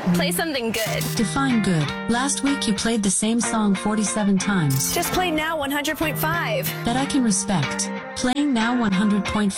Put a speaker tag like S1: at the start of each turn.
S1: Play something good.
S2: Define good. Last week you played the same song 47 times.
S1: Just play Now 100.5.
S2: That I can respect. Playing Now 100.5